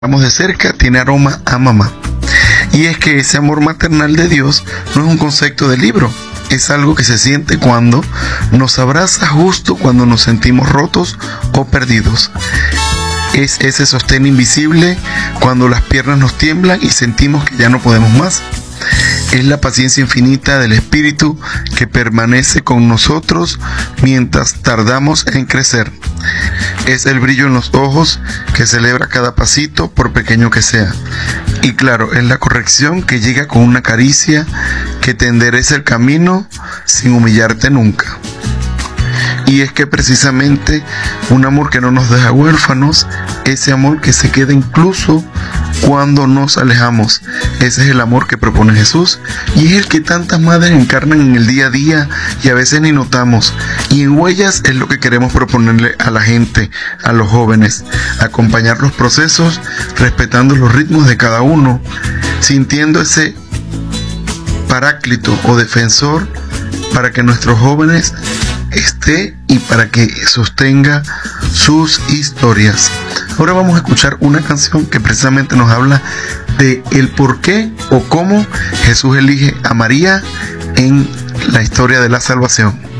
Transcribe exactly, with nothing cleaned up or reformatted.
de cerca tiene aroma a mamá. Y es que ese amor maternal de Dios no es un concepto de libro, es algo que se siente cuando nos abraza justo cuando nos sentimos rotos o perdidos. Es ese sostén invisible cuando las piernas nos tiemblan y sentimos que ya no podemos más. Es la paciencia infinita del Espíritu que permanece con nosotros mientras tardamos en crecer. Es el brillo en los ojos que celebra cada pasito, por pequeño que sea. Y claro, es la corrección que llega con una caricia que te endereza el camino sin humillarte nunca. Y es que precisamente un amor que no nos deja huérfanos, ese amor que se queda incluso cuando nos alejamos, ese es el amor que propone Jesús y es el que tantas madres encarnan en el día a día y a veces ni notamos. Y en Huellas es lo que queremos proponerle a la gente, a los jóvenes, acompañar los procesos respetando los ritmos de cada uno, sintiendo ese paráclito o defensor para que nuestros jóvenes esté y para que sostenga sus historias. Ahora vamos a escuchar una canción que precisamente nos habla de el por qué o cómo Jesús elige a María en la historia de la salvación.